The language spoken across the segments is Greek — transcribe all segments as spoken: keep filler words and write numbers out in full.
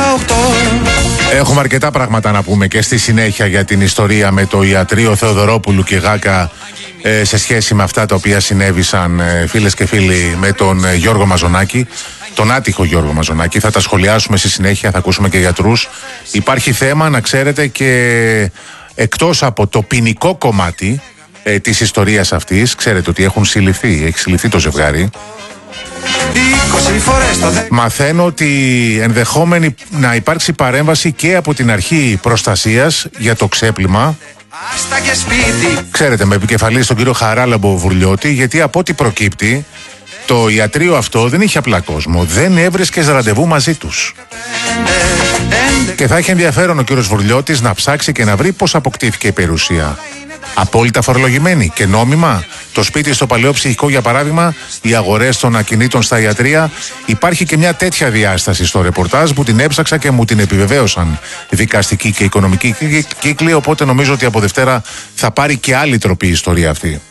Έχουμε αρκετά πράγματα να πούμε και στη συνέχεια για την ιστορία με το ιατρείο Θεοδωρόπουλου και Γάκα ε, σε σχέση με αυτά τα οποία συνέβησαν, ε, φίλες και φίλοι, με τον ε, Γιώργο Μαζονάκη, τον άτυχο Γιώργο Μαζονάκη. Θα τα σχολιάσουμε στη συνέχεια, θα ακούσουμε και γιατρούς. Υπάρχει θέμα, να ξέρετε, και εκτός από το ποινικό κομμάτι ε, της ιστορίας αυτής, ξέρετε ότι έχουν συλληφθεί, έχει συλληφθεί το ζευγάρι. Μαθαίνω ότι ενδεχόμενη να υπάρξει παρέμβαση και από την αρχή προστασίας για το ξέπλυμα. Ξέρετε, με επικεφαλή στον κύριο Χαράλαμπο Βουρλιώτη, γιατί από ό,τι προκύπτει το ιατρείο αυτό δεν είχε απλά κόσμο, δεν έβρισκες ραντεβού μαζί τους. Και θα έχει ενδιαφέρον ο κύριος Βουρλιώτης να ψάξει και να βρει πώς αποκτήθηκε η περιουσία. Απόλυτα φορολογημένη και νόμιμα. Το σπίτι στο Παλαιό Ψυχικό, για παράδειγμα, οι αγορές των ακινήτων στα ιατρεία. Υπάρχει και μια τέτοια διάσταση στο ρεπορτάζ που την έψαξα και μου την επιβεβαίωσαν δικαστικοί και οικονομικοί κύκλοι. Οπότε νομίζω ότι από Δευτέρα θα πάρει και άλλη τροπή η ιστορία αυτή.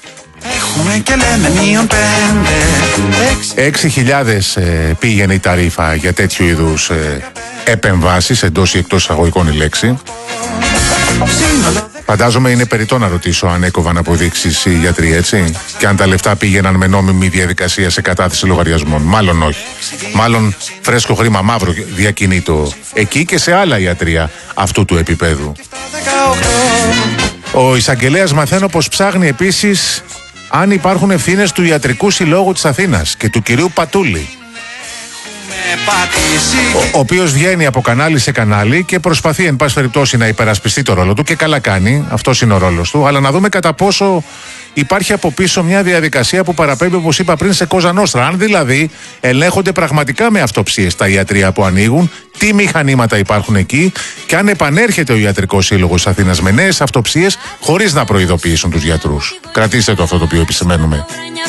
Έξι χιλιάδες ε, πήγαινε η ταρίφα για τέτοιου είδους ε, επεμβάσεις, εντός ή εκτός εισαγωγικών η λέξη. Φαντάζομαι είναι περιττό να ρωτήσω αν έκοβαν αποδείξεις οι γιατροί, έτσι, και αν τα λεφτά πήγαιναν με νόμιμη διαδικασία σε κατάθεση λογαριασμών. Μάλλον όχι. Μάλλον φρέσκο χρήμα μαύρο διακινείτο εκεί και σε άλλα ιατρεία αυτού του επίπεδου. Ο εισαγγελέας μαθαίνω πως ψάχνει επίσης αν υπάρχουν ευθύνες του Ιατρικού Συλλόγου της Αθήνας και του κυρίου Πατούλη, ο, ο οποίος βγαίνει από κανάλι σε κανάλι και προσπαθεί εν πάση περιπτώσει να υπερασπιστεί το ρόλο του, και καλά κάνει, αυτός είναι ο ρόλος του, αλλά να δούμε κατά πόσο υπάρχει από πίσω μια διαδικασία που παραπέμπει, όπως είπα πριν, σε Κόζα Νόστρα. Αν δηλαδή ελέγχονται πραγματικά με αυτοψίες τα ιατρεία που ανοίγουν, τι μηχανήματα υπάρχουν εκεί, και αν επανέρχεται ο Ιατρικός Σύλλογος Αθήνας με νέες αυτοψίες χωρίς να προειδοποιήσουν τους γιατρούς. Κρατήστε το αυτό το οποίο επισημαίνουμε.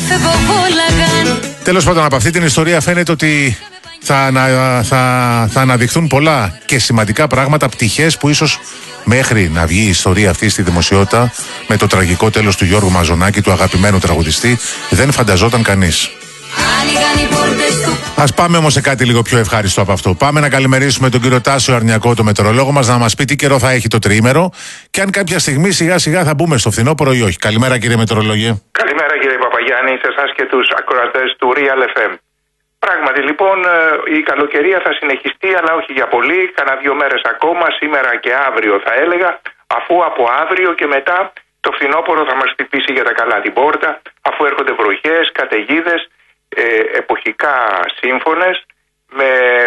Τέλος πάντων, από αυτή την ιστορία φαίνεται ότι θα, ανα, θα, θα αναδειχθούν πολλά και σημαντικά πράγματα, πτυχές που ίσως μέχρι να βγει η ιστορία αυτή στη δημοσιότητα με το τραγικό τέλος του Γιώργου Μαζονάκη, του αγαπημένου τραγουδιστή, δεν φανταζόταν κανείς. Ας πάμε όμως σε κάτι λίγο πιο ευχάριστο από αυτό. Πάμε να καλημερίσουμε τον κύριο Τάσιο Αρνιακό, το μετεωρολόγο μας, να μας πει τι καιρό θα έχει το τριήμερο και αν κάποια στιγμή σιγά σιγά θα μπούμε στο φθινόπωρο ή όχι. Καλημέρα, κύριε μετεωρολόγε. Καλημέρα, κύριε Παπαγιάννη, σε εσάς και τους ακροατές του Real εφ εμ. Πράγματι, λοιπόν, η καλοκαιρία θα συνεχιστεί, αλλά όχι για πολύ. Κάνα δύο μέρες ακόμα, σήμερα και αύριο θα έλεγα, αφού από αύριο και μετά το φθινόπωρο θα μας χτυπήσει για τα καλά την πόρτα, αφού έρχονται βροχές, καταιγίδες, ε, εποχικά σύμφωνες, με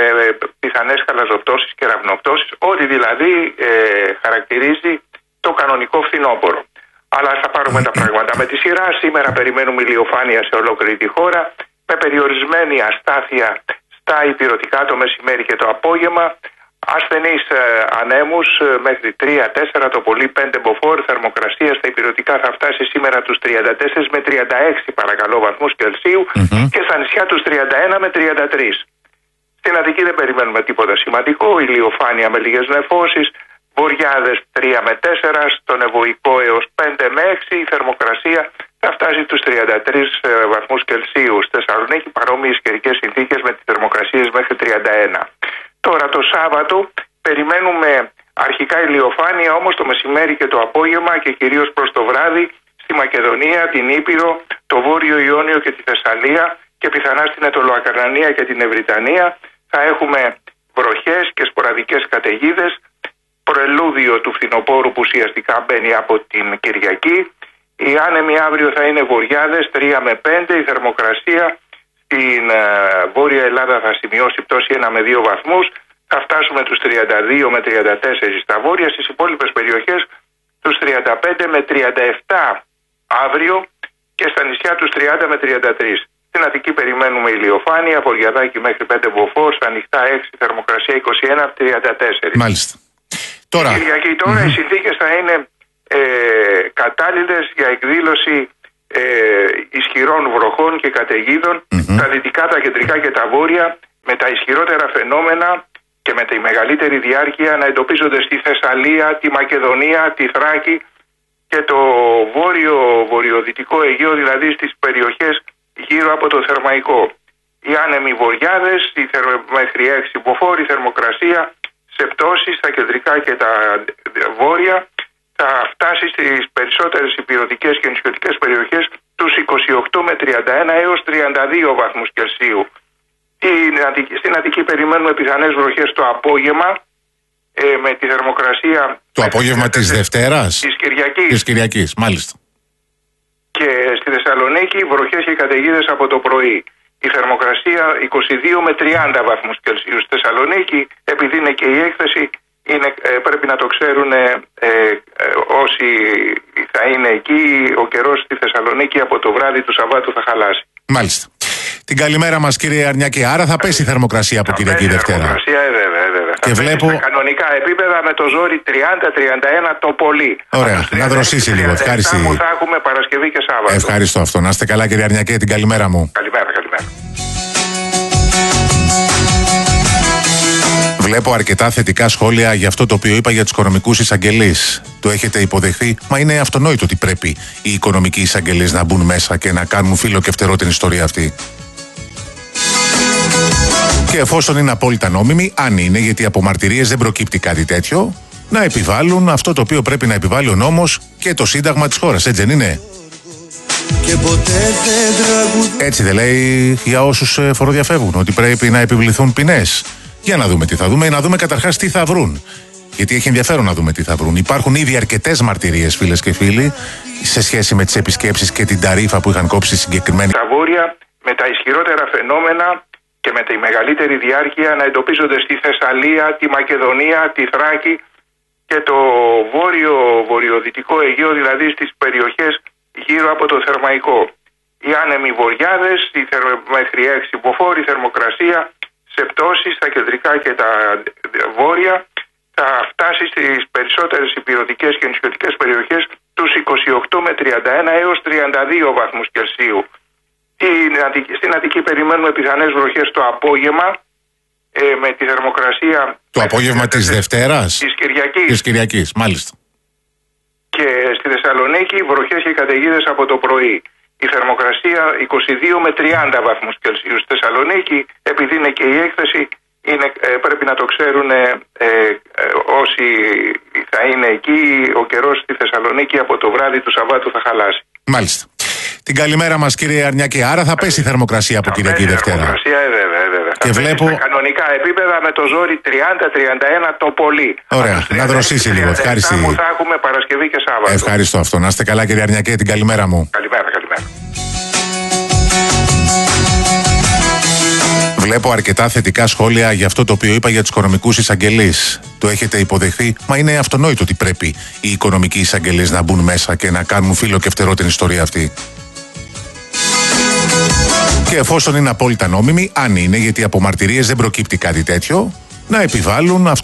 πιθανές χαλαζοπτώσεις και ραυνοπτώσεις, ό,τι δηλαδή ε, χαρακτηρίζει το κανονικό φθινόπωρο. Αλλά θα πάρουμε τα πράγματα με τη σειρά. Σήμερα περιμένουμε ηλιοφάνεια σε ολόκληρη τη χώρα, με περιορισμένη αστάθεια στα ηπειρωτικά το μεσημέρι και το απόγευμα, ασθενείς ε, ανέμους ε, μέχρι τρία τέσσερα, το πολύ πέντε μποφόρ, θερμοκρασία στα ηπειρωτικά θα φτάσει σήμερα τους τριάντα τέσσερα με τριάντα έξι παρακαλώ βαθμούς Κελσίου, mm-hmm. και στα νησιά τους τριάντα ένα με τριάντα τρία. Στην Αττική δεν περιμένουμε τίποτα σημαντικό, ηλιοφάνεια με λίγες νεφώσεις, βοριάδες τρία με τέσσερα, στον Ευωικό έως πέντε με έξι, η θερμοκρασία θα φτάσει τους τριάντα τρεις βαθμούς Κελσίου. Στη Θεσσαλονίκη παρόμοιες καιρικές συνθήκες με τις θερμοκρασίες μέχρι τριάντα ένα. Τώρα το Σάββατο περιμένουμε αρχικά ηλιοφάνεια, όμως το μεσημέρι και το απόγευμα και κυρίως προς το βράδυ στη Μακεδονία, την Ήπειρο, το Βόρειο Ιόνιο και τη Θεσσαλία και πιθανά στην Αιτωλοακαρνανία και την Ευρυτανία θα έχουμε βροχές και σποραδικές καταιγίδες. Προελούδιο του φθινοπόρου που ουσιαστικά μπαίνει από την Κυριακή. Οι άνεμοι αύριο θα είναι βοριάδες τρία με πέντε, η θερμοκρασία στην ε, Βόρεια Ελλάδα θα σημειώσει πτώση ένα με δύο βαθμούς, θα φτάσουμε τους τριάντα δύο με τριάντα τέσσερα στα βόρεια, στις υπόλοιπες περιοχές τους τριάντα πέντε με τριάντα επτά αύριο και στα νησιά τους τριάντα με τριάντα τρία. Στην Αττική περιμένουμε ηλιοφάνεια, βοριαδάκι μέχρι πέντε μποφόρ, στα ανοιχτά έξι, θερμοκρασία είκοσι ένα με τριάντα τέσσερα. Μάλιστα. Τώρα, Κυριακή τώρα mm-hmm. οι συνθήκες θα είναι ε, κατάλληλες για εκδήλωση ε, ισχυρών βροχών και καταιγίδων. Mm-hmm. Τα δυτικά, τα κεντρικά και τα βόρεια με τα ισχυρότερα φαινόμενα και με τη μεγαλύτερη διάρκεια να εντοπίζονται στη Θεσσαλία, τη Μακεδονία, τη Θράκη και το βόρειο βορειοδυτικό Αιγαίο, δηλαδή στις περιοχές γύρω από το Θερμαϊκό. Οι άνεμοι βοριάδες, η θερ... μέχρι έξι μποφόρ, η θερμοκρασία σε πτώσεις στα κεντρικά και τα βόρεια, θα φτάσει στις περισσότερες ηπειρωτικές και νησιωτικές περιοχές τους είκοσι οκτώ με τριάντα ένα έως τριάντα δύο βαθμούς Κελσίου. Στην Αττική περιμένουμε πιθανές βροχές το απόγευμα, ε, με τη θερμοκρασία... Το απόγευμα της Δευτέρας? Της Κυριακής. Της Κυριακής, μάλιστα. Και στη Θεσσαλονίκη βροχές και καταιγίδες από το πρωί. Η θερμοκρασία είκοσι δύο με τριάντα βαθμούς Κελσίου. Στη Θεσσαλονίκη, επειδή είναι και η έκθεση, είναι, ε, πρέπει να το ξέρουν ε, ε, όσοι θα είναι εκεί, ο καιρός στη Θεσσαλονίκη από το βράδυ του Σαββάτου θα χαλάσει. Μάλιστα. Την καλημέρα μας, κύριε Αρνιακή. Άρα θα πέσει η θερμοκρασία από Κυριακή Δευτέρα? Θερμοκρασία, ε, βέβαια, βέβαια. Και θα βλέπω... στα κανονικά επίπεδα με το ζόρι τριάντα με τριάντα ένα το πολύ. Ωραία, να δροσίσει λίγο. Ευχαριστώ. Θα έχουμε Παρασκευή και Σάββατο. Ευχαριστώ αυτό. Να είστε καλά, κύριε Αρνιακή. Την καλημέρα μου. Καλημέρα, καλημέρα. Βλέπω αρκετά θετικά σχόλια για αυτό το οποίο είπα για τους οικονομικούς εισαγγελείς. Το έχετε υποδεχθεί? Μα είναι αυτονόητο ότι πρέπει οι οικονομικοί εισαγγελείς να μπουν μέσα και να κάνουν φύλλο και φτερό την ιστορία αυτή. Και εφόσον είναι απόλυτα νόμιμοι, αν είναι, γιατί από μαρτυρίες δεν προκύπτει κάτι τέτοιο, να επιβάλλουν αυτό το οποίο πρέπει να επιβάλλει ο νόμος και το Σύνταγμα της χώρας. Έτσι δεν είναι? Και έτσι δεν λέει για όσους φοροδιαφεύγουν, ότι πρέπει να επιβληθούν ποινές? Για να δούμε τι θα δούμε, να δούμε καταρχάς τι θα βρουν. Γιατί έχει ενδιαφέρον να δούμε τι θα βρουν. Υπάρχουν ήδη αρκετές μαρτυρίες, φίλες και φίλοι, σε σχέση με τις επισκέψεις και την ταρίφα που είχαν κόψει συγκεκριμένοι. Τα βόρεια με τα ισχυρότερα φαινόμενα και με τη μεγαλύτερη διάρκεια να εντοπίζονται στη Θεσσαλία, τη Μακεδονία, τη Θράκη και το βόρειο-βορειοδυτικό Αιγαίο, δηλαδή στις περιοχές γύρω από το Θερμαϊκό. Οι άνεμοι βοριάδες, η θερ... μέχρι έξι υποφόρη θερμοκρασία, σε πτώσεις στα κεντρικά και τα βόρεια, θα φτάσει στις περισσότερες ηπειρωτικές και νησιωτικές περιοχές τους είκοσι οκτώ με τριάντα ένα έως τριάντα δύο βαθμούς Κελσίου. Στην Αττική περιμένουμε πιθανές βροχές το απόγευμα, ε, με τη θερμοκρασία... Το απόγευμα της Δευτέρας? Της Κυριακής. Της Κυριακής, μάλιστα. Και στη Θεσσαλονίκη βροχές και καταιγίδες από το πρωί. Η θερμοκρασία είκοσι δύο με τριάντα βαθμούς Κελσίου. Στη Θεσσαλονίκη, επειδή είναι και η έκθεση, είναι, ε, πρέπει να το ξέρουν ε, ε, όσοι θα είναι εκεί, ο καιρός στη Θεσσαλονίκη από το βράδυ του Σαββάτου θα χαλάσει. Μάλιστα. Την καλημέρα μας, κύριε Αρνιακή. Άρα θα πέσει η θερμοκρασία από Κυριακή Δευτέρα? Θερμοκρασία, ε, βέβαια, βέβαια. Και θα βλέπω... στα κανονικά επίπεδα με το ζόρι τριάντα με τριάντα ένα το πολύ. Ωραία, να δροσίσει λίγο. Ευχαριστώ. Θα έχουμε Παρασκευή και Σάββατο. Ευχαριστώ αυτό. Να είστε καλά, κύριε Αρνιακή. Την καλημέρα μου. Καλημέρα, καλημέρα. Βλέπω αρκετά θετικά σχόλια για αυτό το οποίο είπα για τους οικονομικούς εισαγγελείς. Το έχετε υποδεχθεί? Μα είναι αυτονόητο ότι πρέπει οι οικονομικοί εισαγγελείς να μπουν μέσα και να κάνουν φύλλο και φτερό την ιστορία αυτή. Και εφόσον είναι απόλυτα νόμιμοι, αν είναι, γιατί από μαρτυρίες δεν προκύπτει κάτι τέτοιο, να επιβάλλουν αυτό